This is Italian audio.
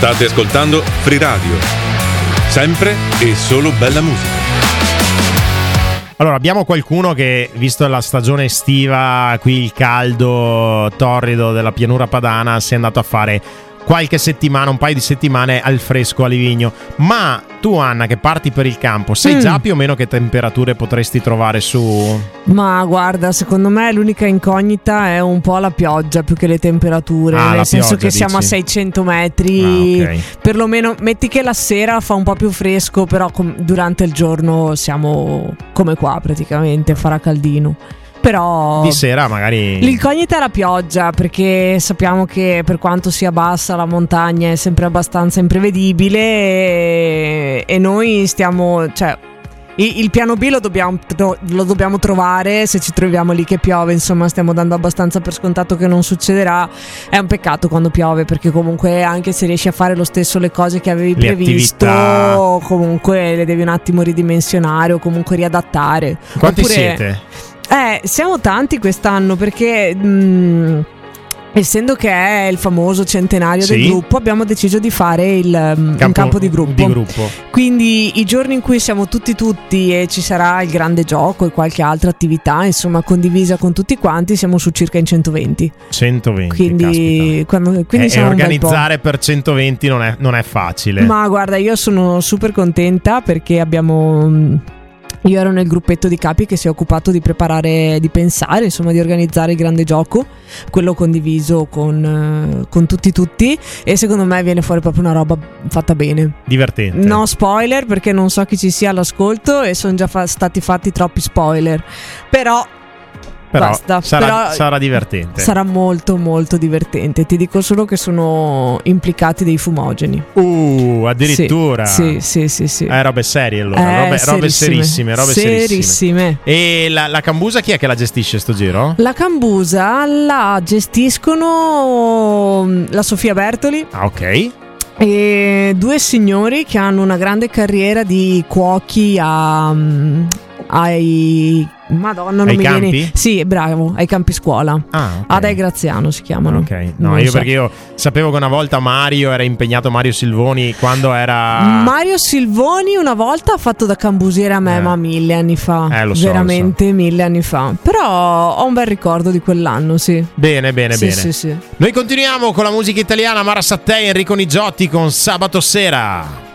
State ascoltando Free Radio. Sempre e solo bella musica. Allora, abbiamo qualcuno che, visto la stagione estiva, qui il caldo torrido della pianura padana, si è andato a fare qualche settimana, un paio di settimane al fresco a Livigno. Ma tu, Anna, che parti per il campo, sai già più o meno che temperature potresti trovare su? Ma guarda, secondo me l'unica incognita è un po' la pioggia più che le temperature, nel senso che siamo a 600 metri, okay. Perlomeno metti che la sera fa un po' più fresco, però durante il giorno siamo come qua praticamente, farà caldino. Però di sera magari l'incognita è la pioggia, perché sappiamo che per quanto sia bassa la montagna è sempre abbastanza imprevedibile e noi stiamo, cioè il piano B lo dobbiamo trovare se ci troviamo lì che piove. Insomma, stiamo dando abbastanza per scontato che non succederà. È un peccato quando piove, perché comunque anche se riesci a fare lo stesso le cose che avevi previsto, attività, comunque le devi un attimo ridimensionare o comunque riadattare. Quanti siete? Siamo tanti quest'anno, perché essendo che è il famoso centenario del gruppo, abbiamo deciso di fare un campo di gruppo. Quindi i giorni in cui siamo tutti e ci sarà il grande gioco e qualche altra attività, insomma, condivisa con tutti quanti, siamo su circa in 120. Quindi siamo organizzare per 120 non è facile. Ma guarda, io sono super contenta perché io ero nel gruppetto di capi che si è occupato di preparare, di pensare, insomma, di organizzare il grande gioco, quello condiviso con tutti, e secondo me viene fuori proprio una roba fatta bene, divertente. No spoiler, perché non so chi ci sia all'ascolto e sono già stati fatti troppi spoiler, però basta. Sarà divertente. Sarà molto molto divertente. Ti dico solo che sono implicati dei fumogeni. Addirittura. Sì. Robe serie allora. Robe serissime. E la Cambusa chi è che la gestisce sto giro? La Cambusa la gestiscono la Sofia Bertoli. Ok. E due signori che hanno una grande carriera di cuochi Madonna, non mi campi? viene. Sì, bravo, ai campi scuola. Okay. Ada e Graziano si chiamano. Ok. No, perché io sapevo che una volta Mario Silvoni quando era. Mario Silvoni una volta ha fatto da cambusiere a me, ma 1000 anni fa. Lo so. 1000 anni fa. Però ho un bel ricordo di quell'anno, sì. Bene. Sì. Noi continuiamo con la musica italiana. Mara Sattei, Enrico Nigiotti con Sabato Sera.